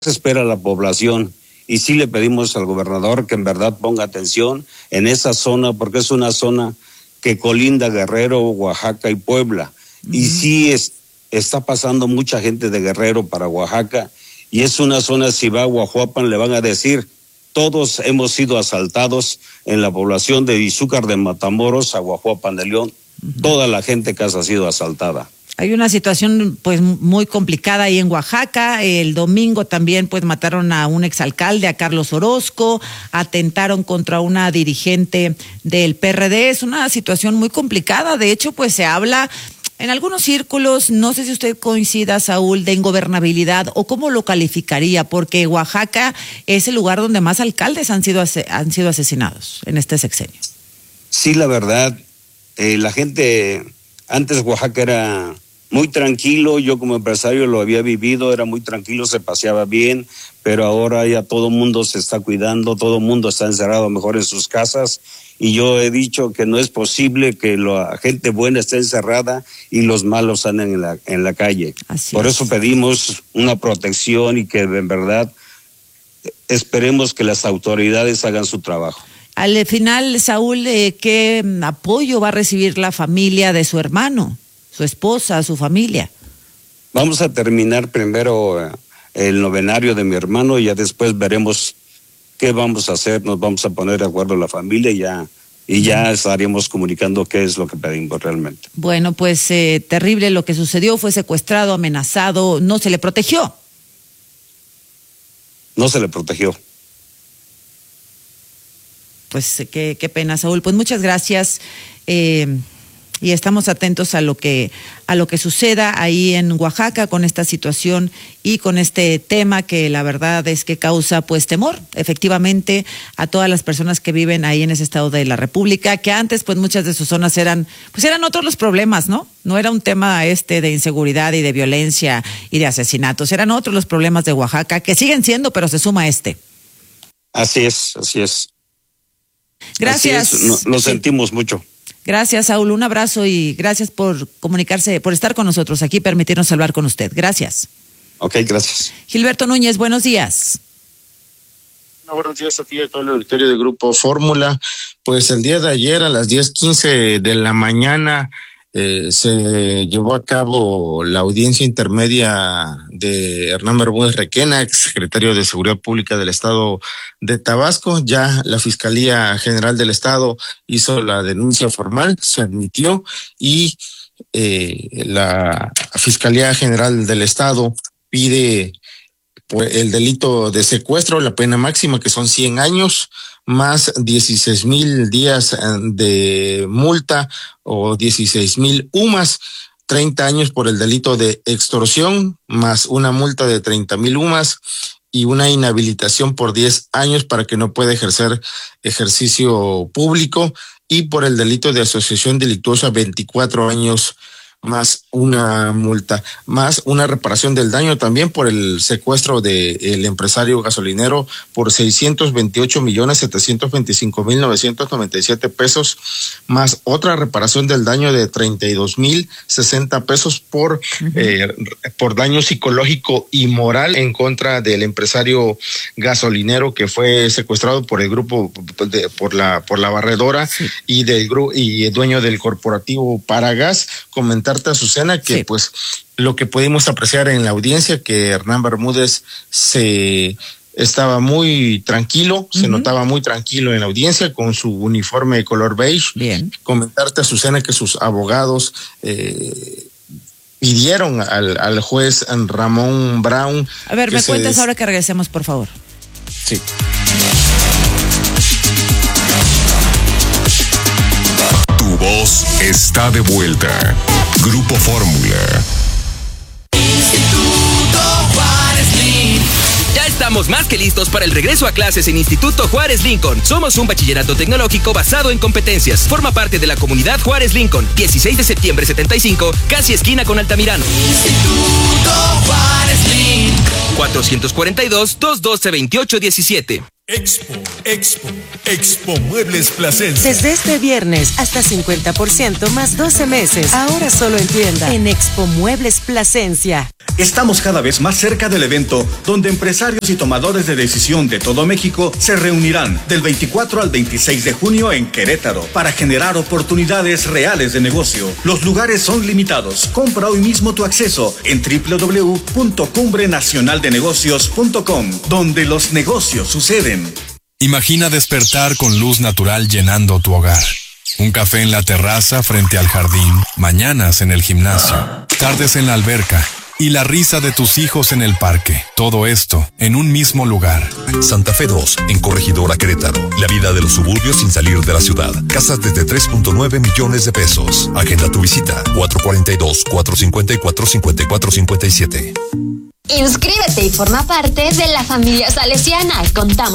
espera la población. Y sí le pedimos al gobernador que en verdad ponga atención en esa zona, porque es una zona que colinda Guerrero, Oaxaca y Puebla. Y sí está pasando mucha gente de Guerrero para Oaxaca, y es una zona, si va a Guajuapan le van a decir, todos hemos sido asaltados en la población de Izúcar de Matamoros a Guajuapan de León, toda la gente que ha sido asaltada. Hay una situación pues muy complicada ahí en Oaxaca. El domingo también pues mataron a un exalcalde, a Carlos Orozco, atentaron contra una dirigente del PRD. Es una situación muy complicada. De hecho, pues se habla en algunos círculos, no sé si usted coincida, Saúl, de ingobernabilidad o cómo lo calificaría, porque Oaxaca es el lugar donde más alcaldes han sido asesinados en este sexenio. Sí, la verdad, la gente, antes Oaxaca era muy tranquilo, yo como empresario lo había vivido, era muy tranquilo, se paseaba bien, pero ahora ya todo el mundo se está cuidando, todo el mundo está encerrado mejor en sus casas, y yo he dicho que no es posible que la gente buena esté encerrada y los malos anden en la calle. Por eso pedimos una protección y que en verdad esperemos que las autoridades hagan su trabajo. Al final, Saúl, ¿qué apoyo va a recibir la familia de su hermano, su esposa, su familia? Vamos a terminar primero el novenario de mi hermano y ya después veremos qué vamos a hacer, nos vamos a poner de acuerdo la familia y ya estaremos comunicando qué es lo que pedimos realmente. Bueno, pues terrible lo que sucedió, fue secuestrado, amenazado, ¿no se le protegió? No se le protegió. Pues qué pena, Saúl. Pues muchas gracias y estamos atentos a lo que suceda ahí en Oaxaca con esta situación y con este tema que la verdad es que causa pues temor, efectivamente, a todas las personas que viven ahí en ese estado de la República, que antes pues muchas de sus zonas eran otros los problemas, ¿no? No era un tema de inseguridad y de violencia y de asesinatos, eran otros los problemas de Oaxaca, que siguen siendo, pero se suma este. Así es, así es. Gracias. Lo sentimos mucho. Gracias, Saúl. Un abrazo y gracias por comunicarse, por estar con nosotros aquí, permitirnos hablar con usted. Gracias. Ok, gracias. Gilberto Núñez, buenos días. Buenos días a ti y a todo el auditorio del Grupo Fórmula. Pues el día de ayer a las 10:15 de la mañana se llevó a cabo la audiencia intermedia de Hernán Bermúdez Requena, ex secretario de Seguridad Pública del Estado de Tabasco. Ya la Fiscalía General del Estado hizo la denuncia formal, se admitió y la Fiscalía General del Estado pide pues el delito de secuestro, la pena máxima que son 100 años, más 16,000 días de multa o 16,000 UMAS, 30 años por el delito de extorsión, más una multa de 30,000 UMAS y una inhabilitación por 10 años para que no pueda ejercer ejercicio público, y por el delito de asociación delictuosa 24 años más una multa, más una reparación del daño también por el secuestro del empresario gasolinero por 628,725,997 pesos, más otra reparación del daño de 32,060 pesos por daño psicológico y moral en contra del empresario gasolinero que fue secuestrado por el grupo por la barredora, sí, y el dueño del corporativo Paragas. Comentarte, Azucena, que sí, pues lo que pudimos apreciar en la audiencia, que Hernán Bermúdez estaba muy tranquilo, se notaba muy tranquilo en la audiencia con su uniforme de color beige. Bien. Comentarte, Azucena, que sus abogados pidieron al juez Ramón Brown. A ver, me cuentas ahora que regresemos, por favor. Sí. Tu voz está de vuelta. Grupo Fórmula. Instituto Juárez Lincoln. Ya estamos más que listos para el regreso a clases en Instituto Juárez Lincoln. Somos un bachillerato tecnológico basado en competencias. Forma parte de la comunidad Juárez Lincoln. 16 de septiembre 75, casi esquina con Altamirano. Instituto Juárez Lincoln. 442-212-2817. Expo Muebles Plasencia. Desde este viernes hasta 50% más 12 meses. Ahora solo en tienda. En Expo Muebles Plasencia. Estamos cada vez más cerca del evento donde empresarios y tomadores de decisión de todo México se reunirán del 24 al 26 de junio en Querétaro para generar oportunidades reales de negocio. Los lugares son limitados. Compra hoy mismo tu acceso en www.cumbrenacionaldenegocios.com, donde los negocios suceden. Imagina despertar con luz natural llenando tu hogar. Un café en la terraza frente al jardín, mañanas en el gimnasio, tardes en la alberca y la risa de tus hijos en el parque. Todo esto en un mismo lugar. Santa Fe 2, en Corregidora Querétaro. La vida de los suburbios sin salir de la ciudad. Casas desde 3.9 millones de pesos. Agenda tu visita. 442-454-5457. Inscríbete y forma parte de la familia salesiana. Contamos